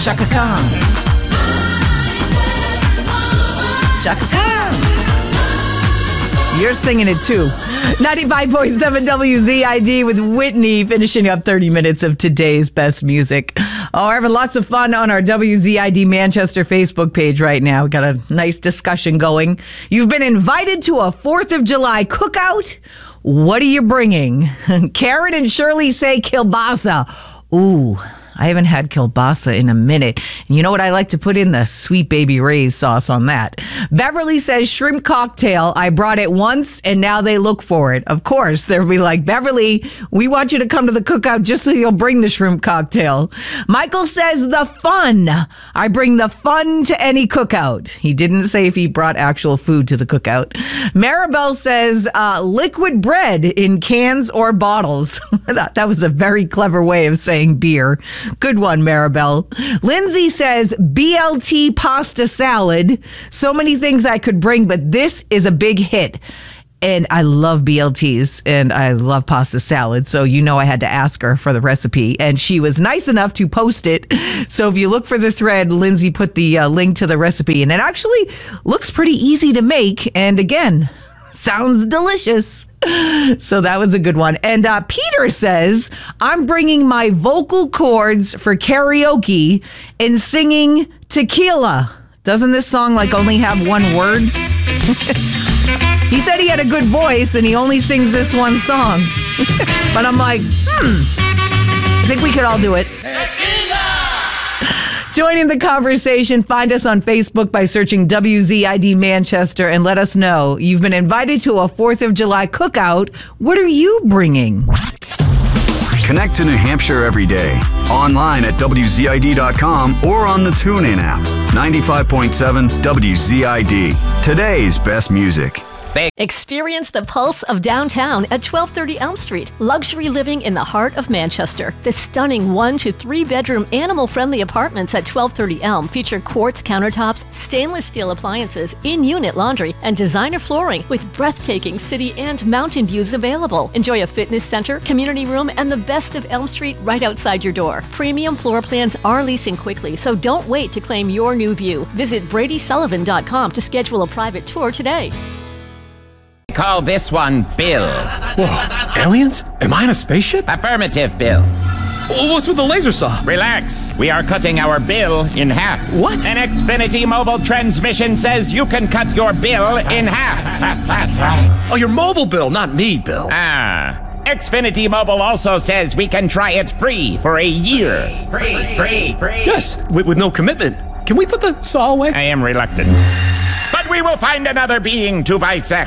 Chaka Khan. Chaka Khan. You're singing it too. 95.7 WZID with Whitney finishing up 30 minutes of today's best music. Oh, we're having lots of fun on our WZID Manchester Facebook page right now. We got a nice discussion going. You've been invited to a 4th of July cookout. What are you bringing? Karen and Shirley say kielbasa. Ooh, I haven't had kielbasa in a minute. And you know what I like to put in? The Sweet Baby Ray's sauce on that. Beverly says shrimp cocktail. I brought it once and now they look for it. Of course, they'll be like, Beverly, we want you to come to the cookout just so you'll bring the shrimp cocktail. Michael says the fun. I bring the fun to any cookout. He didn't say if he brought actual food to the cookout. Maribel says liquid bread in cans or bottles. That was a very clever way of saying beer. Good one, Maribel. Lindsay says BLT pasta salad. So many things I could bring, but this is a big hit. And I love BLTs and I love pasta salad. So you know I had to ask her for the recipe. And she was nice enough to post it. So if you look for the thread, Lindsay put the link to the recipe. And it actually looks pretty easy to make. And again, sounds delicious. So that was a good one. And Peter says, I'm bringing my vocal cords for karaoke and singing tequila. Doesn't this song only have one word? He said he had a good voice and he only sings this one song. But I'm like, I think we could all do it. Joining the conversation, find us on Facebook by searching WZID Manchester and let us know you've been invited to a 4th of July cookout. What are you bringing? Connect to New Hampshire every day. Online at WZID.com or on the TuneIn app. 95.7 WZID. Today's best music. Experience the pulse of downtown at 1230 Elm Street. Luxury living in the heart of Manchester. The stunning 1 to 3 bedroom animal-friendly apartments at 1230 Elm feature quartz countertops, stainless steel appliances, in-unit laundry, and designer flooring with breathtaking city and mountain views available. Enjoy a fitness center, community room, and the best of Elm Street right outside your door. Premium floor plans are leasing quickly, so don't wait to claim your new view. Visit BradySullivan.com to schedule a private tour today. Call this one Bill. Whoa, aliens? Am I in a spaceship? Affirmative, Bill. What's with the laser saw? Relax. We are cutting our bill in half. What? An Xfinity mobile transmission says you can cut your bill in half. Oh, your mobile bill, not me, Bill. Xfinity Mobile also says we can try it free for a year. Free. Yes, with no commitment. Can we put the saw away? I am reluctant. But we will find another being to bisect.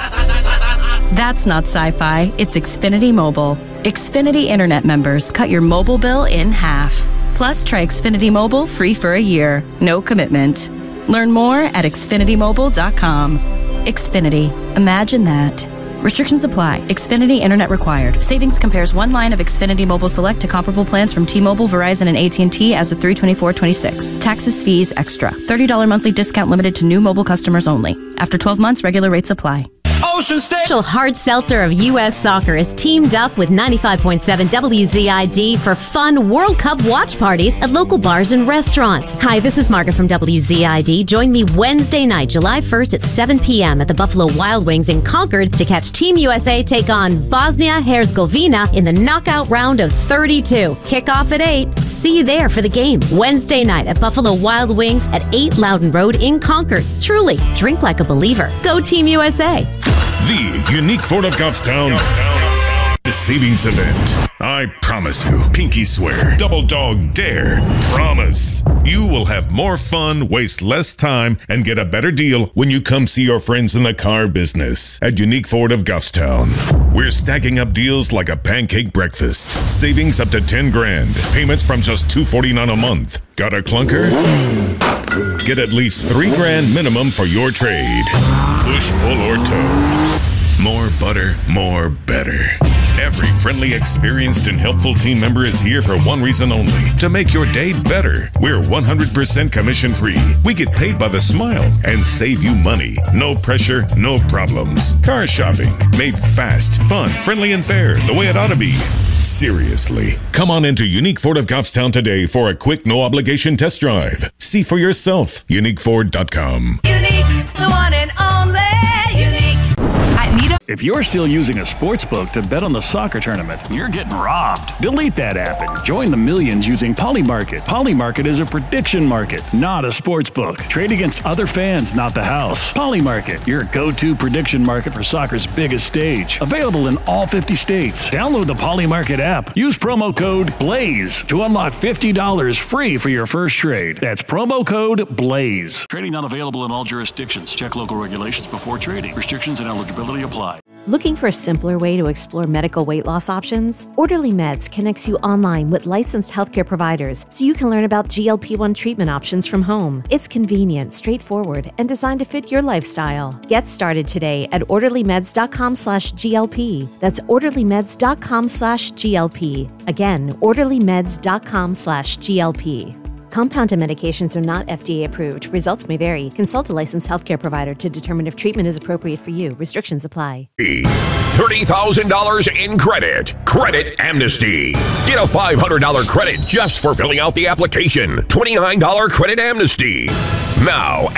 That's not sci-fi, it's Xfinity Mobile. Xfinity Internet members cut your mobile bill in half. Plus, try Xfinity Mobile free for a year. No commitment. Learn more at xfinitymobile.com. Xfinity. Imagine that. Restrictions apply. Xfinity Internet required. Savings compares one line of Xfinity Mobile Select to comparable plans from T-Mobile, Verizon, and AT&T as of 3/24/26. Taxes, fees, extra. $30 monthly discount limited to new mobile customers only. After 12 months, regular rates apply. Special hard seltzer of U.S. Soccer is teamed up with 95.7 WZID for fun World Cup watch parties at local bars and restaurants. Hi, this is Margaret from WZID. Join me Wednesday night, July 1st at 7 p.m. at the Buffalo Wild Wings in Concord to catch Team USA take on Bosnia-Herzegovina in the knockout round of 32. Kickoff at 8. See you there for the game. Wednesday night at Buffalo Wild Wings at 8 Loudon Road in Concord. Truly, drink like a believer. Go Team USA. The Unique Ford of Goffstown savings event. I promise you, pinky swear, double dog dare, promise. You will have more fun, waste less time, and get a better deal when you come see your friends in the car business at Unique Ford of Goffstown. We're stacking up deals like a pancake breakfast. Savings up to 10 grand. Payments from just $249 a month. Got a clunker? Get at least 3 grand minimum for your trade. Push, pull, or tow. More butter, more better. Every friendly, experienced, and helpful team member is here for one reason only, to make your day better. We're 100% commission-free. We get paid by the smile and save you money. No pressure, no problems. Car shopping, made fast, fun, friendly, and fair, the way it ought to be. Seriously, come on into Unique Ford of Goffstown today for a quick, no-obligation test drive. See for yourself. UniqueFord.com. Unique, the one and only Unique. If you're still using a sports book to bet on the soccer tournament, you're getting robbed. Delete that app and join the millions using Polymarket. Polymarket is a prediction market, not a sports book. Trade against other fans, not the house. Polymarket, your go-to prediction market for soccer's biggest stage. Available in all 50 states. Download the Polymarket app. Use promo code BLAZE to unlock $50 free for your first trade. That's promo code BLAZE. Trading not available in all jurisdictions. Check local regulations before trading. Restrictions and eligibility apply. Looking for a simpler way to explore medical weight loss options? Orderly Meds connects you online with licensed healthcare providers so you can learn about GLP-1 treatment options from home. It's convenient, straightforward, and designed to fit your lifestyle. Get started today at orderlymeds.com/GLP. That's orderlymeds.com/GLP. Again, orderlymeds.com/GLP. Compounded medications are not FDA approved. Results may vary. Consult a licensed healthcare provider to determine if treatment is appropriate for you. Restrictions apply. $30,000 in credit. Credit Amnesty. Get a $500 credit just for filling out the application. $29 credit amnesty. Now,